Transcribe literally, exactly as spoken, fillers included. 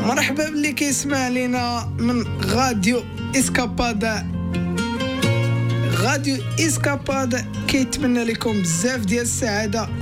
مرحبا باللي كيسمع لينا من غاديو اسكابادا. غاديو اسكابادا كيتمنى لكم بزاف ديال السعاده